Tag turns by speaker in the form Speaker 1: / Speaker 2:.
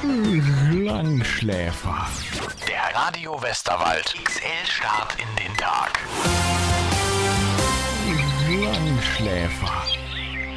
Speaker 1: Langschläfer. Der Radio Westerwald XL Start in den Tag. Langschläfer.